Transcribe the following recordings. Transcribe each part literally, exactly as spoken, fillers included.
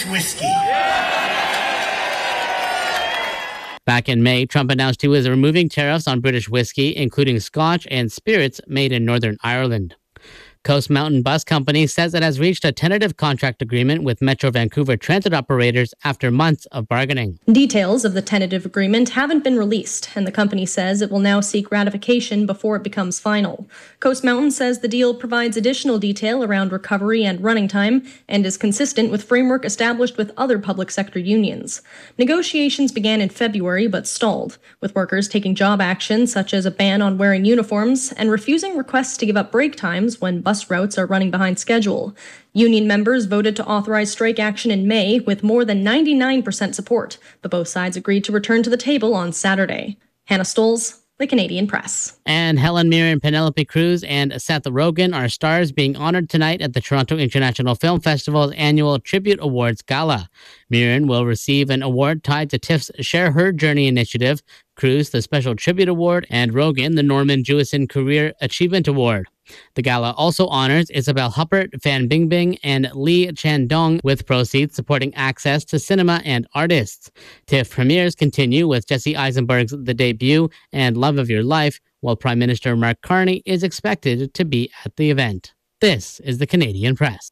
whiskey. Back in May, Trump announced he was removing tariffs on British whiskey, including Scotch and spirits made in Northern Ireland. Coast Mountain Bus Company says it has reached a tentative contract agreement with Metro Vancouver transit operators after months of bargaining. Details of the tentative agreement haven't been released, and the company says it will now seek ratification before it becomes final. Coast Mountain says the deal provides additional detail around recovery and running time and is consistent with framework established with other public sector unions. Negotiations began in February but stalled, with workers taking job action such as a ban on wearing uniforms and refusing requests to give up break times when bus routes are running behind schedule. Union members voted to authorize strike action in May with more than ninety-nine percent support, but both sides agreed to return to the table on Saturday. Hannah Stolz, The Canadian Press. And Helen Mirren, Penelope Cruz, and Seth Rogen are stars being honored tonight at the Toronto International Film Festival's annual Tribute Awards Gala. Mirren will receive an award tied to TIFF's Share Her Journey initiative, Cruz the Special Tribute Award, and Rogen the Norman Jewison Career Achievement Award. The gala also honors Isabelle Huppert, Fan Bingbing, and Lee Chan-dong, with proceeds supporting access to cinema and artists. TIFF premieres continue with Jesse Eisenberg's The Debut and Love of Your Life, while Prime Minister Mark Carney is expected to be at the event. This is the Canadian Press.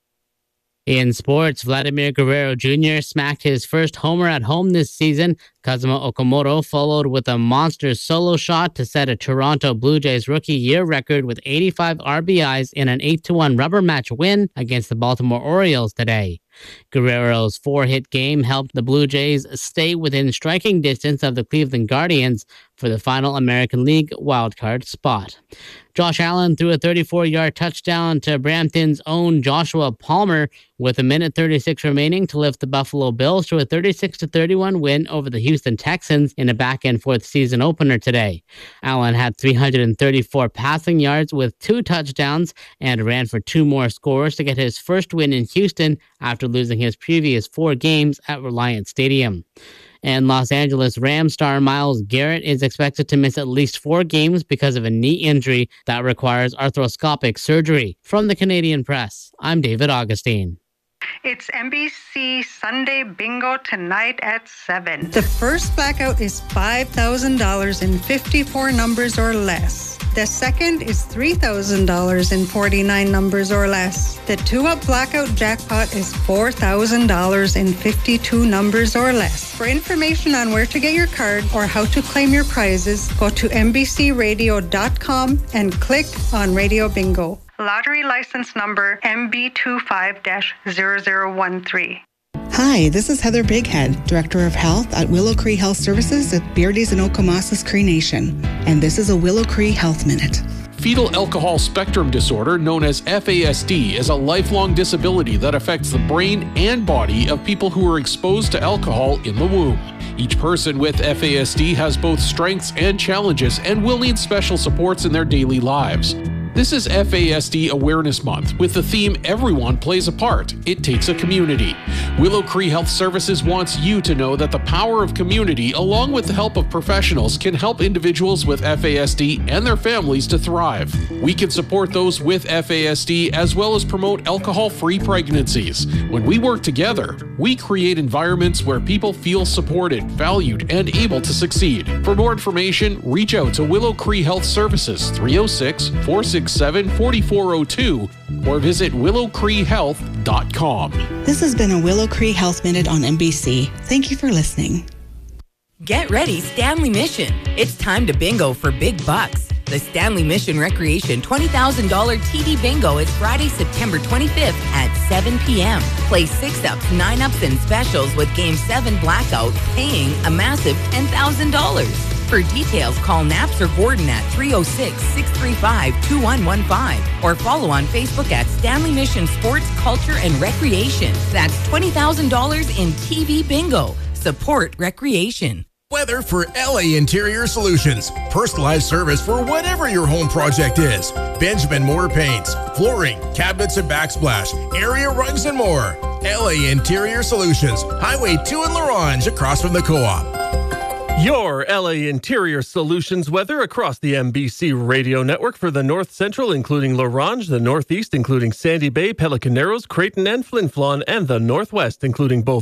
In sports, Vladimir Guerrero Junior smacked his first homer at home this season. Kazuma Okamoto followed with a monster solo shot to set a Toronto Blue Jays rookie year record with eighty-five R B Is in an eight to one rubber match win against the Baltimore Orioles today. Guerrero's four-hit game helped the Blue Jays stay within striking distance of the Cleveland Guardians for the final American League wildcard spot. Josh Allen threw a thirty-four-yard touchdown to Brampton's own Joshua Palmer with a minute thirty-six remaining to lift the Buffalo Bills to a thirty-six to thirty-one win over the Houston Texans in a back-and-forth season opener today. Allen had three hundred thirty-four passing yards with two touchdowns and ran for two more scores to get his first win in Houston after losing his previous four games at Reliant Stadium. And Los Angeles Rams star Myles Garrett is expected to miss at least four games because of a knee injury that requires arthroscopic surgery. From the Canadian Press, I'm David Augustine. It's N B C Sunday Bingo tonight at seven. The first blackout is five thousand dollars in fifty-four numbers or less. The second is three thousand dollars in forty-nine numbers or less. The two-up blackout jackpot is four thousand dollars in fifty-two numbers or less. For information on where to get your card or how to claim your prizes, go to N B C radio dot com and click on Radio Bingo. Lottery license number M B two five zero zero one three. Hi, this is Heather Bighead, Director of Health at Willow Cree Health Services at Beardy's and Okomasas Cree Nation. And this is a Willow Cree Health Minute. Fetal alcohol spectrum disorder, known as F A S D, is a lifelong disability that affects the brain and body of people who are exposed to alcohol in the womb. Each person with F A S D has both strengths and challenges and will need special supports in their daily lives. This is F A S D Awareness Month with the theme Everyone Plays a Part. It takes a community. Willow Cree Health Services wants you to know that the power of community, along with the help of professionals, can help individuals with F A S D and their families to thrive. We can support those with F A S D as well as promote alcohol-free pregnancies. When we work together, we create environments where people feel supported, valued, and able to succeed. For more information, reach out to Willow Cree Health Services, three oh six, four six seven, four four oh two, or visit willow cree health dot com. This has been a Willow Cree Health Minute on N B C. Thank you for listening. Get ready, Stanley Mission. It's time to bingo for big bucks. The Stanley Mission Recreation twenty thousand dollars T D Bingo is Friday, September twenty-fifth at seven p.m. Play six-ups, nine-ups, and specials with Game seven Blackout, paying a massive ten thousand dollars. For details, call Naps or Gordon at three oh six, six three five, two one one five or follow on Facebook at Stanley Mission Sports, Culture, and Recreation. That's twenty thousand dollars in T V Bingo. Support recreation. Weather for L A Interior Solutions. Personalized service for whatever your home project is. Benjamin Moore Paints, flooring, cabinets and backsplash, area rugs and more. L A Interior Solutions, Highway two in La Ronge, across from the Co-op. Your L A Interior Solutions weather across the N B C radio network for the North Central, including La Ronge, the Northeast, including Sandy Bay, Pelican Narrows, Creighton, and Flin Flon, and the Northwest, including both